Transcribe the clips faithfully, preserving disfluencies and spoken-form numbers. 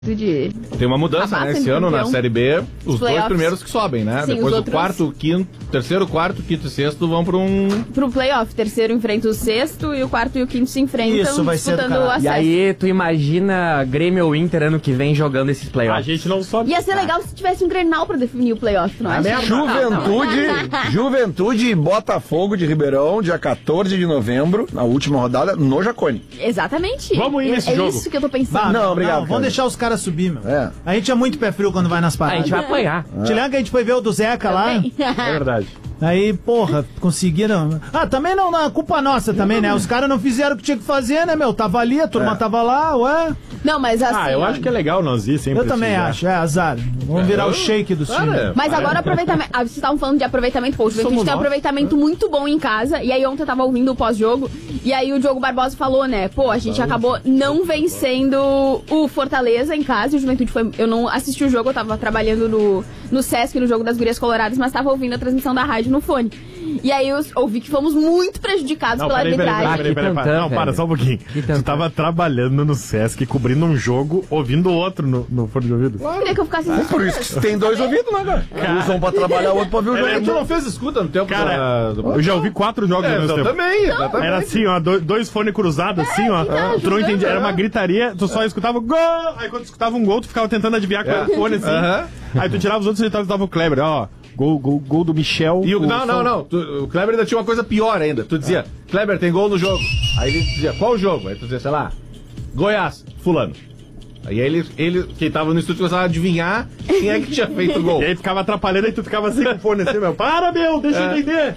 De... Tem uma mudança, né? Esse ano na Série B, os dois primeiros que sobem, né? Sim, depois o outros... quarto, o quinto, terceiro, quarto, quinto e sexto vão para um... Pro playoff. Terceiro enfrenta o sexto e o quarto e o quinto se enfrentam. Isso, vai ser disputando o acesso. E aí, tu imagina Grêmio ou Inter ano que vem jogando esses playoffs. A gente não sobe. Ia ser legal se tivesse um Grenal pra definir o playoff, não é? Juventude, Juventude e Botafogo de Ribeirão, dia quatorze de novembro, na última rodada, no Jacone. Exatamente. Vamos ir nesse é, jogo. É isso que eu tô pensando. Bah, Não, não, obrigado, não, vamos cara. deixar os caras subir, meu. É. A gente é muito pé frio quando vai nas A paradas. gente vai apanhar. Te lembra que a gente foi ver o do Zeca lá? É verdade. Aí, porra, conseguiram... Ah, também não, não, culpa nossa também, né? Os caras não fizeram o que tinha que fazer, né, meu? Tava ali, a turma É. tava lá, ué. Não, mas assim... Ah, eu acho que é legal nós ir sempre. Eu também assim, acho, é azar. Vamos virar o shake do time. Cara, Mas agora aproveitamento. Ah, vocês estavam falando de aproveitamento. Pô, o Juventude Somos tem um nós. aproveitamento muito bom em casa. E aí ontem eu tava ouvindo o pós-jogo. E aí o Diogo Barbosa falou, né? Pô, a gente acabou não vencendo o Fortaleza em casa. E o Juventude foi. Eu não assisti o jogo, eu tava trabalhando no, no Sesc, no jogo das Gurias Coloradas, mas tava ouvindo a transmissão da rádio no fone. E aí eu ouvi que fomos muito prejudicados Não, pela peraí, peraí, arbitragem. peraí, peraí, peraí, tantão, Não, para velho. só um pouquinho. Que Tu tantão. tava trabalhando no Sesc, cobrindo um jogo, ouvindo o outro no, no fone de ouvido. Eu queria que eu ficasse É por isso que tem dois ouvidos, né, cara? Usam pra trabalhar, o outro pra ouvir o Ela é jogo. Tu não fez escuta no tempo Cara, da- do... eu já ouvi quatro jogos É, ao mesmo eu tempo. também, exatamente. Era assim, ó, dois, dois fones cruzados, assim, ó. tá tu não jogando, entendia, era uma né? gritaria, tu só escutava gol! Aí quando tu escutava um gol, tu ficava tentando adivinhar qual era o fone, assim. Aham. Aí tu tirava os outros e tu dava o Kleber, ó. Gol, gol, gol do Michel. E o, o não, não, som- não. Tu, o Kleber ainda tinha uma coisa pior ainda. Tu dizia, Kleber, tem gol no jogo. Aí ele dizia, qual o jogo? Aí tu dizia, sei lá, Goiás, fulano. Aí ele, ele quem tava no estúdio, começava a adivinhar quem é que tinha feito o gol. E aí ficava atrapalhando e tu ficava assim com o fone assim, meu. Para, meu, deixa eu É. entender.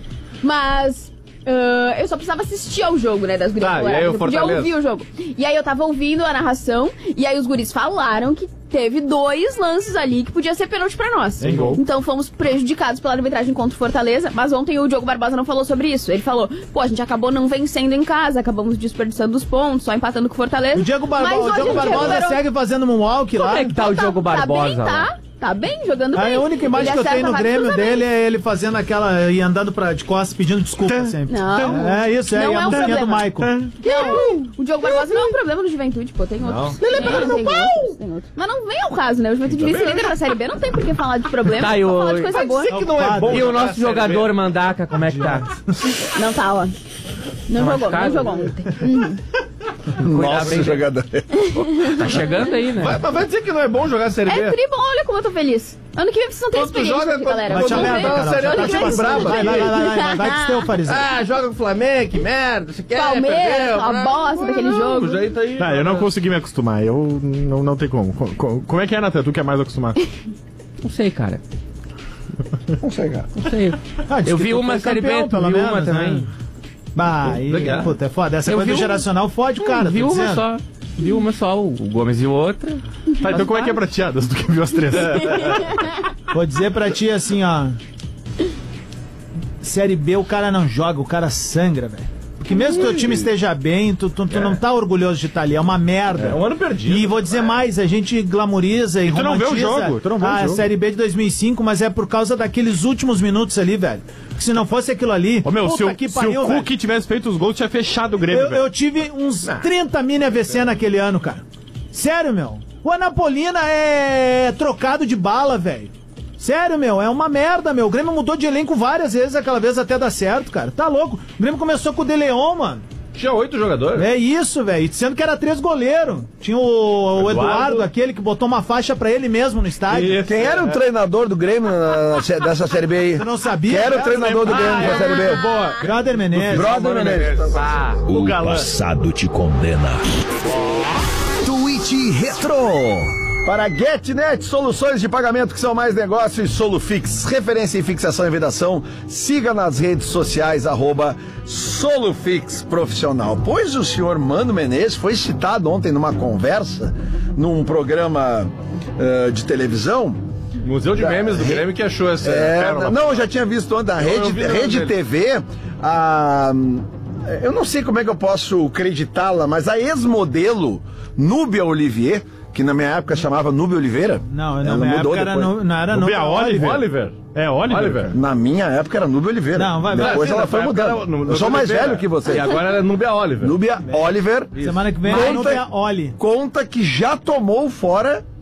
Mas ah, eu só precisava assistir ao jogo, né, das Gurias Tá, e aí Coloradas. o Eu podia Fortaleza? ouvir o jogo. E aí eu tava ouvindo a narração, e aí os guris falaram que teve dois lances ali que podia ser pênalti pra nós. Tem gol. Então fomos prejudicados pela arbitragem contra o Fortaleza, mas ontem o Diogo Barbosa não falou sobre isso. Ele falou, pô, a gente acabou não vencendo em casa, acabamos desperdiçando os pontos, só empatando com o Fortaleza. O Diego, Barbo... Mas o hoje Diego a gente Barbosa recuperou. segue fazendo moonwalk lá. Como é que tá o Diogo Barbosa? Tá bem, lá? tá? Tá bem, jogando Aí bem. a única imagem Ele que eu tenho acerta no vários Grêmio cruzamentos. dele é ele fazendo aquela... e andando pra, de costas pedindo desculpa sempre. Não. É isso, é, Não e é a um musiquinha do problema. Michael. Não, o Diogo Barbosa não é um problema no Juventude, pô, tem outros. Tem, tem, outros, tem outros. Mas não vem ao caso, né? O Juventude vice líder da Série B, não tem por que falar de problema, Tá, e só o- falar de coisa boa. que não é bom E o jogar nosso Série B. jogador Mandaca, como é que tá? Não tá, ó. Não jogou, não machucado? jogou ontem. Uhum. Nossa, jogador. Tá chegando aí, né? Vai, mas vai dizer que não é bom jogar Série B? É tri bom, olha como eu tô feliz. Ano que vem vocês não têm Quando tu experiência joga, aqui, quando- galera. Vai te Vamos alerta, ver. Carol. Sério, Já tá ano te que vem, passando. braba Vai, aqui. vai, vai, vai, vai, vai que você tem o fariseu. Ah, joga com o Flamengo, que merda. Você quer, Palmeiras, perdeu, uma bravo. bosta daquele jogo. O jeito aí. Tá, eu não consegui me acostumar. Eu não, não tem como. Co- co- Como é que é, Natan? Tu que é mais acostumado? Não sei, cara. Não sei, cara. Não sei. Ah, diz Eu que vi tu uma foi Série B, campeão, tu pelo viu menos, uma né? também. Bah, aí, Legal. puta, é foda. Essa Eu coisa vi do um- geracional fode o cara. vi tô uma dizendo. só. Vi uma só, o Gomes e o outra. Tá, então como é que é prateadas? Tu que viu as três? Vou dizer pra ti assim, ó. Série B o cara não joga, o cara sangra, velho. Porque mesmo que teu time esteja bem, tu, tu, tu não tá orgulhoso de estar ali, é uma merda. É um ano perdido. E vou dizer mais, a gente glamoriza e, E tu não vê o romantiza jogo, tu não vê o a jogo. Série B de dois mil e cinco, mas é por causa daqueles últimos minutos ali, velho. Porque se não fosse aquilo ali... Ô, meu, se puta o, que se pariu, o velho. Cook tivesse feito os gols, tinha fechado o Grêmio, Eu, velho. eu tive uns trinta mini A V C naquele ano, cara. Sério, meu. O Anapolina é trocado de bala, velho. Sério, meu, é uma merda, meu. O Grêmio mudou de elenco várias vezes, aquela vez até dar certo, cara. Tá louco. O Grêmio começou com o De Leon, mano. Tinha oito jogadores. É isso, velho. Sendo que era três goleiros. Tinha o, o Eduardo. Eduardo. aquele que botou uma faixa pra ele mesmo no estádio. Isso. Quem era o treinador do Grêmio na- na- dessa Série B aí? Você não sabia? Quem era o né? treinador do Grêmio nessa Série B? Boa. Brother Menezes. Brother Menezes. Ah, O O galã. passado te condena. Tweet Retro. Para GetNet, soluções de pagamento que são mais negócios, Solufix, referência em fixação e vedação. Siga nas redes sociais, arroba Solufix Profissional. Pois o senhor Mano Menezes foi citado ontem numa conversa, num programa uh, de televisão. Museu de Memes do Grêmio que achou essa É, pérola. não, eu já tinha visto ontem na Eu- eu Rede, vi no Rede dele. T V, a, eu não sei como é que eu posso acreditá-la, mas a ex-modelo Núbia Olivier Que na minha época chamava Nubia Oliveira. Não, na Ela minha mudou época era depois. nu, não era Nubia Nubia Oliver. Oliver. É, Oliver. Oliver. cara. Na minha época era Nubia Oliveira. Não, vai, vai. Depois Sim, ela na foi época mudando. era no- no Eu sou mais Oliveira. velho que você. E agora ela é Nubia Oliver. Núbia Oliver Semana que vem é Conta- Nubia Oli. conta que já tomou fora